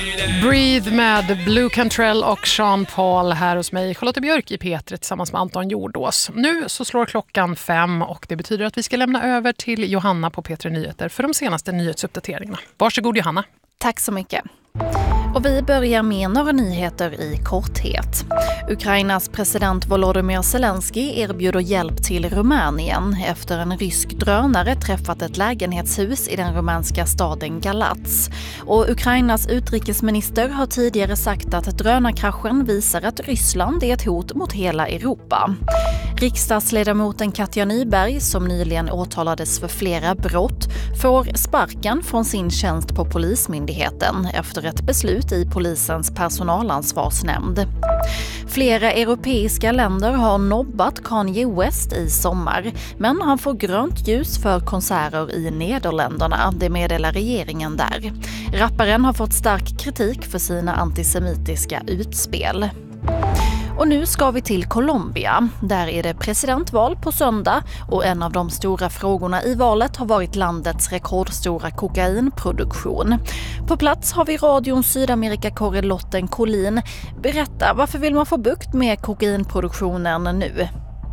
Breathe med Blue Cantrell och Sean Paul här hos mig, Charlotte Björk i P3 tillsammans med Anton Jordås. Nu så slår klockan 5 och det betyder att vi ska lämna över till Johanna på P3 Nyheter för de senaste nyhetsuppdateringarna. Varsågod Johanna. Tack så mycket. Och vi börjar med några nyheter i korthet. Ukrainas president Volodymyr Zelensky erbjuder hjälp till Rumänien efter en rysk drönare träffat ett lägenhetshus i den rumänska staden Galats. Och Ukrainas utrikesminister har tidigare sagt att drönarkraschen visar att Ryssland är ett hot mot hela Europa. Riksdagsledamoten Katja Nyberg, som nyligen åtalades för flera brott, får sparken från sin tjänst på Polismyndigheten efter ett beslut i polisens personalansvarsnämnd. Flera europeiska länder har nobbat Kanye West i sommar, men han får grönt ljus för konserter i Nederländerna, det meddelar regeringen där. Rapparen har fått stark kritik för sina antisemitiska utspel. Och nu ska vi till Colombia. Där är det presidentval på söndag och en av de stora frågorna i valet har varit landets rekordstora kokainproduktion. På plats har vi radion Sydamerika-korren Collin. Berätta, varför vill man få bukt med kokainproduktionen nu?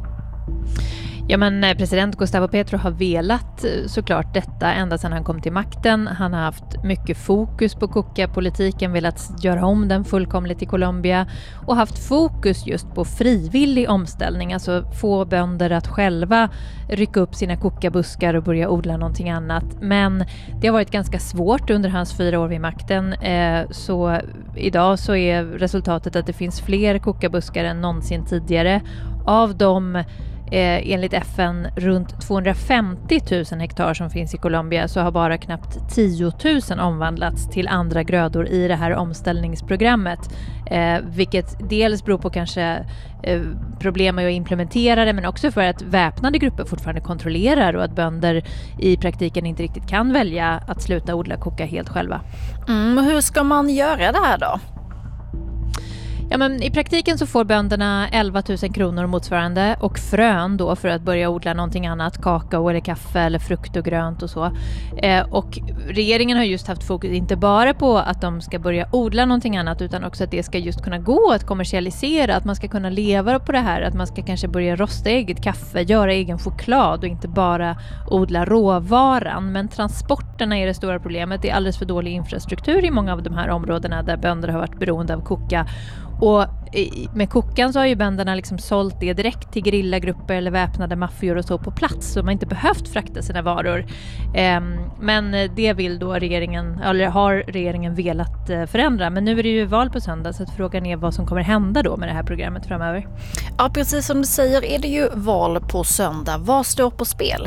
Ja, men president Gustavo Petro har velat såklart detta ända sedan han kom till makten. Han har haft mycket fokus på kokapolitiken, velat göra om den fullkomligt i Colombia och haft fokus just på frivillig omställning, alltså få bönder att själva rycka upp sina kokabuskar och börja odla någonting annat. Men det har varit ganska svårt under hans 4 år vid makten, så idag så är resultatet att det finns fler kokabuskar än någonsin tidigare. Av dem enligt FN runt 250 000 hektar som finns i Colombia så har bara knappt 10 000 omvandlats till andra grödor i det här omställningsprogrammet. Vilket dels beror på kanske problem med att implementera det, men också för att väpnade grupper fortfarande kontrollerar och att bönder i praktiken inte riktigt kan välja att sluta odla koka helt själva. Hur ska man göra det här då? Ja, men i praktiken så får bönderna 11 000 kronor motsvarande och frön då för att börja odla någonting annat, kakao eller kaffe eller frukt och grönt och så. Och regeringen har just haft fokus inte bara på att de ska börja odla någonting annat utan också att det ska just kunna gå att kommersialisera, att man ska kunna leva på det här, att man ska kanske börja rosta eget kaffe, göra egen choklad och inte bara odla råvaran. Men transporterna är det stora problemet. Det är alldeles för dålig infrastruktur i många av de här områdena där bönder har varit beroende av koka. Och med kokan så har ju bönderna liksom sålt det direkt till gerillagrupper eller väpnade maffior och så på plats, så man har inte behövt frakta sina varor. Men det vill då regeringen, eller har regeringen velat förändra. Men nu är det ju val på söndag, så att frågan är vad som kommer hända då med det här programmet framöver. Ja, precis som du säger är det ju val på söndag. Vad står på spel?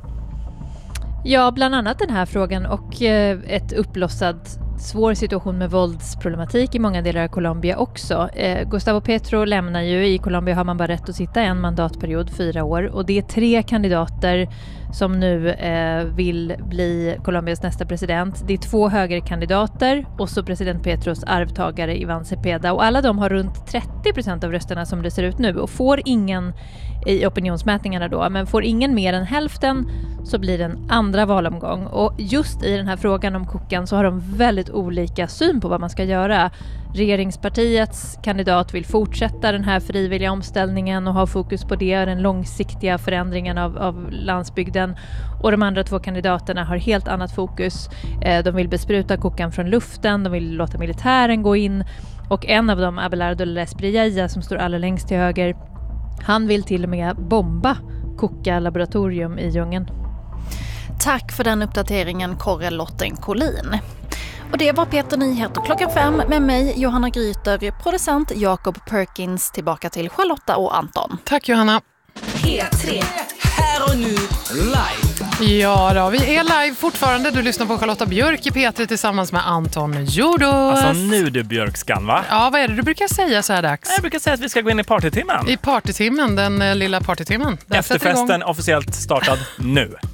Ja, bland annat den här frågan och ett uppblossat svår situation med våldsproblematik i många delar av Colombia också. Gustavo Petro lämnar ju. I Colombia har man bara rätt att sitta en mandatperiod, 4 år. Och det är 3 kandidater som nu vill bli Colombias nästa president. Det är 2 högerkandidater och så president Petros arvtagare Iván Cepeda. Och alla de har runt 30% av rösterna som det ser ut nu och får ingen i opinionsmätningarna då, men får ingen mer än hälften så blir det en andra valomgång. Och just i den här frågan om kokan så har de väldigt olika syn på vad man ska göra. Regeringspartiets kandidat vill fortsätta den här frivilliga omställningen och ha fokus på det, den långsiktiga förändringen av landsbygden. Och de andra 2 kandidaterna har helt annat fokus. De vill bespruta kokan från luften, de vill låta militären gå in. Och en av dem, Abelardo Espriella, som står allra längst till höger, han vill till och med bomba koka-laboratorium i djungeln. Tack för den uppdateringen, Korren Collin. Och det var P3 Nyheter klockan 5 med mig, Johanna Gryter, producent Jakob Perkins, tillbaka till Charlotta och Anton. Tack Johanna. P3. Här och nu, live. Ja då, vi är live fortfarande. Du lyssnar på Charlotta Björk i P3 tillsammans med Anton Jordås. Alltså nu du Björkskan, va? Ja, vad är det du brukar säga så här dags? Jag brukar säga att vi ska gå in i partytimmen. I partytimmen, den lilla partytimmen. Efterfesten officiellt startad nu.